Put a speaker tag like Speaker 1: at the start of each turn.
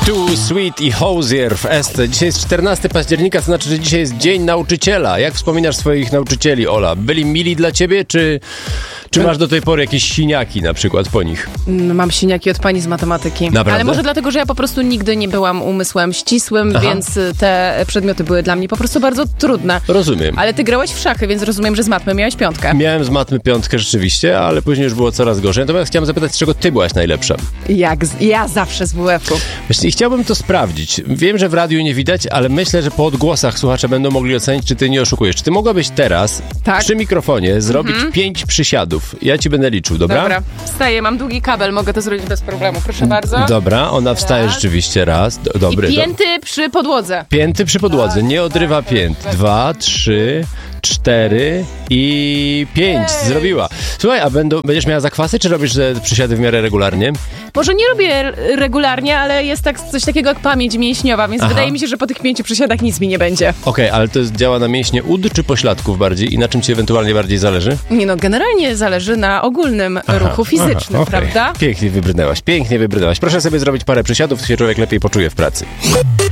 Speaker 1: Too Sweet i Hozier w Esce. Dzisiaj jest 14 października, to znaczy, że dzisiaj jest Dzień Nauczyciela. Jak wspominasz swoich nauczycieli, Ola? Byli mili dla ciebie, czy masz do tej pory jakieś siniaki na przykład po nich?
Speaker 2: Mam siniaki od pani z matematyki.
Speaker 1: Naprawdę?
Speaker 2: Ale może dlatego, że ja po prostu nigdy nie byłam umysłem ścisłym, więc te przedmioty były dla mnie po prostu bardzo trudne.
Speaker 1: Rozumiem.
Speaker 2: Ale ty grałeś w szachy, więc rozumiem, że z matmy miałeś 5.
Speaker 1: Miałem z matmy 5 rzeczywiście, ale później już było coraz gorzej. Natomiast chciałem zapytać, z czego ty byłaś najlepsza?
Speaker 2: Ja zawsze z WF-u.
Speaker 1: Wiesz, i chciałbym to sprawdzić. Wiem, że w radiu nie widać, ale myślę, że po odgłosach słuchacze będą mogli ocenić, czy ty nie oszukujesz. Czy ty mogłabyś teraz przy mikrofonie zrobić 5 przysiadów? Ja ci będę liczył, dobra?
Speaker 2: Dobra, wstaję, mam długi kabel, mogę to zrobić bez problemu, proszę bardzo.
Speaker 1: Dobra, ona wstaje rzeczywiście raz. Dobry.
Speaker 2: I pięty przy podłodze.
Speaker 1: Pięty przy podłodze, nie odrywa pięt. 2, 3, 4 i 5 zrobiła. Słuchaj, a będziesz miała zakwasy, czy robisz te przysiady w miarę regularnie?
Speaker 2: Może nie robię regularnie, ale jest coś takiego jak pamięć mięśniowa, więc wydaje mi się, że po tych 5 przysiadach nic mi nie będzie.
Speaker 1: Okej, ale to działa na mięśnie ud czy pośladków bardziej? I na czym ci ewentualnie bardziej zależy?
Speaker 2: Nie no, generalnie zależy na ogólnym ruchu fizycznym,
Speaker 1: okej.
Speaker 2: prawda?
Speaker 1: Pięknie wybrnęłaś. Proszę sobie zrobić parę przysiadów, to się człowiek lepiej poczuje w pracy.